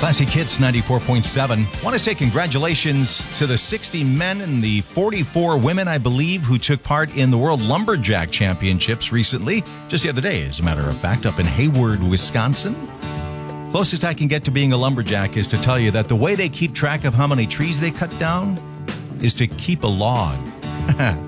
Classic Hits 94.7. Want to say congratulations to the 60 men and the 44 women, I believe, who took part in the World Lumberjack Championships recently, just the other day, as a matter of fact, up in Hayward, Wisconsin. Closest I can get to being a lumberjack is to tell you that the way they keep track of how many trees they cut down is to keep a log.